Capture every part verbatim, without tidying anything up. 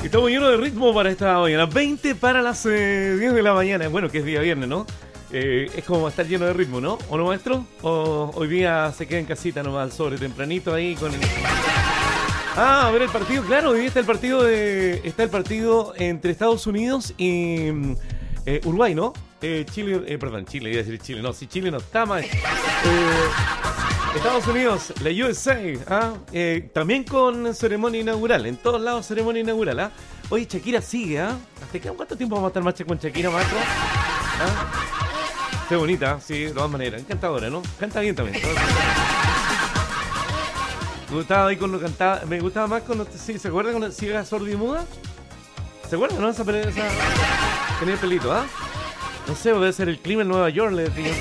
Estamos llenos de ritmo para esta mañana. veinte para las eh, diez de la mañana. Bueno, que es día viernes, ¿no? Eh, es como estar lleno de ritmo, ¿no? ¿O no, maestro? ¿O hoy día se queda en casita nomás al sobre tempranito ahí con el... Ah, a ver el partido, claro, hoy está el partido de está el partido entre Estados Unidos y eh, Uruguay, ¿no? Eh, Chile, eh, perdón, Chile, iba a decir Chile, no, si Chile no está mal. Eh, Estados Unidos, la U S A, ¿ah? eh, también con ceremonia inaugural, en todos lados ceremonia inaugural, ¿ah? Oye, Shakira sigue, ¿ah? ¿Hasta qué, cuánto tiempo vamos a estar más con Shakira, maestro? ¿Ah? Qué bonita, sí, de todas maneras, encantadora, ¿no? Canta bien también. Me gustaba ahí cuando cantaba, me gustaba más cuando, sí, ¿se acuerdan cuando si era sorda y muda? ¿Se acuerdan, no? Esa, esa tenía el pelito, ¿ah? No sé, debe ser el clima en Nueva York, le decía.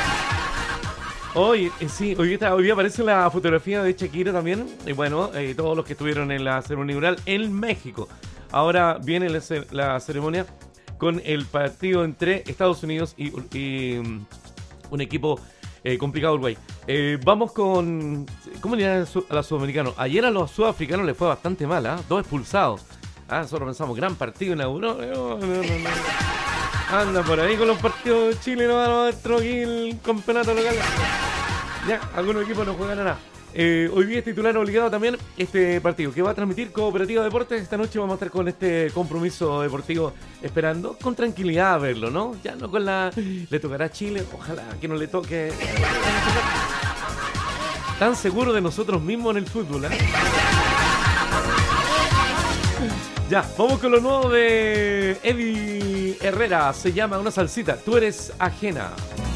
Hoy, eh, sí, hoy, está, hoy aparece la fotografía de Shakira también, y bueno, eh, todos los que estuvieron en la ceremonia inaugural en México. Ahora viene la, la ceremonia con el partido entre Estados Unidos y, y um, un equipo eh, complicado, Uruguay. Eh, vamos con... ¿Cómo le dirán a los sudamericanos? Ayer a los sudafricanos les fue bastante mal, ¿ah? ¿eh? Dos expulsados. Ah, nosotros pensamos, gran partido inauguró. No, no, no, no. Anda por ahí con los partidos de Chile, no van a aquí el campeonato local. Ya, algunos equipos no juegan a nada. Eh, hoy día es titular obligado también este partido que va a transmitir Cooperativa Deportes. Esta noche vamos a estar con este compromiso deportivo esperando con tranquilidad a verlo, ¿no? Ya no con la... Le tocará a Chile, ojalá que no le toque. Tan seguro de nosotros mismos en el fútbol, ¿eh? Ya, vamos con lo nuevo de Eddie Herrera. Se llama Una Salsita. Tú eres ajena.